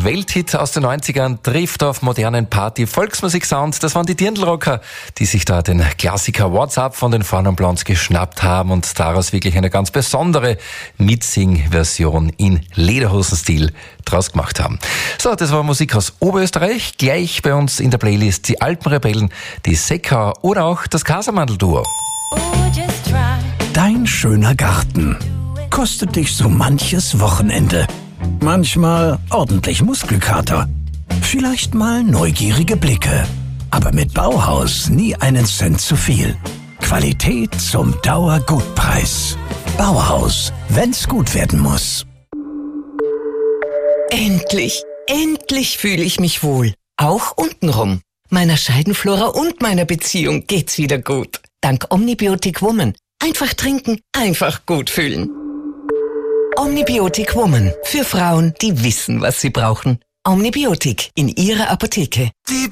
Ein Welthit aus den 90ern trifft auf modernen Party-Volksmusik-Sound. Das waren die Dirndl-Rocker, die sich da den Klassiker WhatsApp von den Fun & Blondes geschnappt haben und daraus wirklich eine ganz besondere Mitsing-Version in Lederhosenstil draus gemacht haben. So, das war Musik aus Oberösterreich. Gleich bei uns in der Playlist die Alpenrebellen, die Seckauer oder auch das Casamandel-Duo. Dein schöner Garten kostet dich so manches Wochenende. Manchmal ordentlich Muskelkater. Vielleicht mal neugierige Blicke. Aber mit Bauhaus nie einen Cent zu viel. Qualität zum Dauergutpreis. Bauhaus, wenn's gut werden muss. Endlich fühle ich mich wohl. Auch untenrum. Meiner Scheidenflora und meiner Beziehung geht's wieder gut. Dank Omnibiotic Woman. Einfach trinken, einfach gut fühlen. Omnibiotic Woman. Für Frauen, die wissen, was sie brauchen. Omnibiotic in ihrer Apotheke. Die